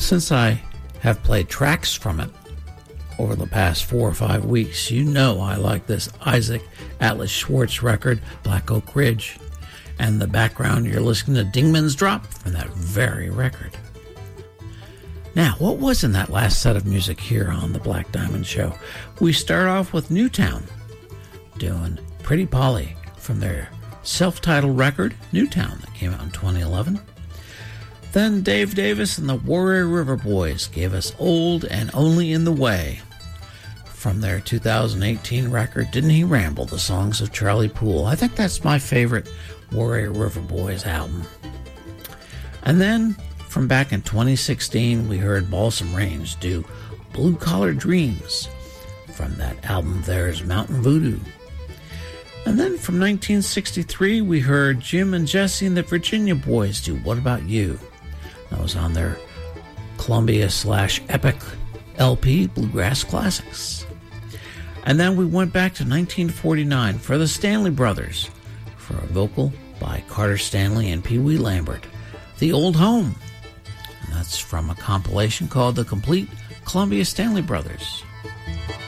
Since I have played tracks from it over the past 4 or 5 weeks, you know I like this Isaac Atlas Schwartz record, Black Oak Ridge. And in the background, you're listening to Dingman's Drop from that very record. Now, what was in that last set of music here on the Black Diamond Show? We start off with Newtown doing Pretty Polly from their self-titled record, Newtown, that came out in 2011. Then Dave Davis and the Warrior River Boys gave us Old and Only in the Way from their 2018 record, Didn't He Ramble? The Songs of Charlie Poole. I think that's my favorite Warrior River Boys album. And then from back in 2016, we heard Balsam Range do Blue Collar Dreams from that album There's Mountain Voodoo. And then from 1963, we heard Jim and Jesse and the Virginia Boys do What About You? That was on their Columbia/Epic LP, Bluegrass Classics. And then we went back to 1949 for the Stanley Brothers for a vocal by Carter Stanley and Pee Wee Lambert, The Old Home. And that's from a compilation called The Complete Columbia Stanley Brothers.